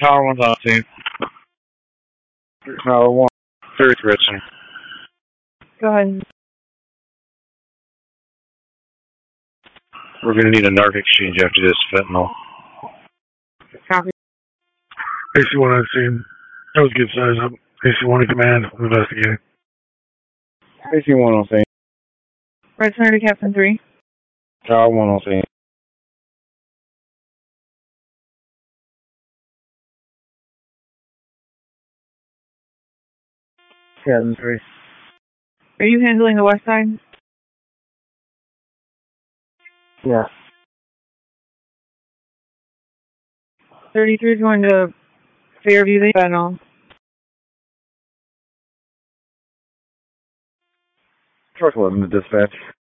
Tower 1 on scene. Tower 1. 30 Richmond. Go ahead. We're going to need a narc exchange after this fentanyl. Copy. AC-1 on scene. That was good size up. AC-1 in command. I'm investigating. AC-1 on scene. Red Center to Captain 3. Tower 1 on scene. Captain 3. Are you handling the west side? Yeah. 33 is going to Fairview, the fentanyl. Truck 11 to dispatch.